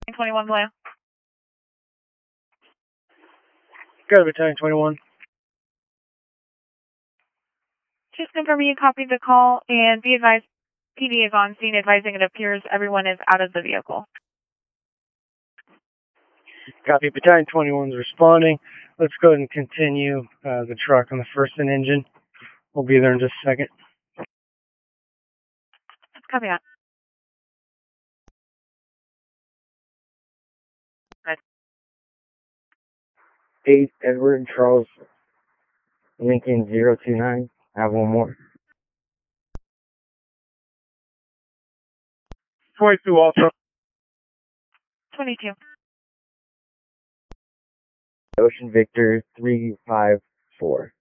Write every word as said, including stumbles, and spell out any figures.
twenty-one Blair. Go to Battalion twenty-one. Just confirming you copied the call, and be advised, P D is on scene advising it appears everyone is out of the vehicle. Copy. Battalion twenty-one is responding. Let's go ahead and continue uh, the truck on the first and engine. We'll be there in just a second. Copy that. Right. eight Edward Charles Lincoln zero two nine. I have one more. twenty-two Ultra. twenty-two. Ocean Victor three five four.